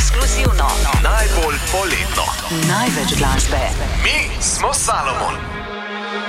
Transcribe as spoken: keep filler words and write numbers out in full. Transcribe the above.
Ekskluzivno, najbolj poletno, največ glasbe. mi smo Salomon.